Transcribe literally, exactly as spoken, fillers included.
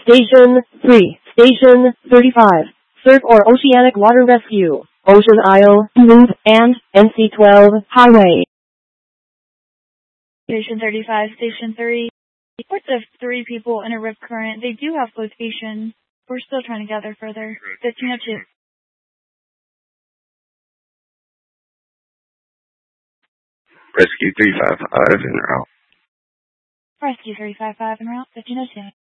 Station three. Station thirty-five. Surf or Oceanic Water Rescue. Ocean Isle, Loop, and N C twelve Highway. Station thirty-five, Station three. Reports of three people in a rip current. They do have location. We're still trying to gather further. fifteen oh two. Rescue three five five en route. Rescue three five five en route, fifteen oh two.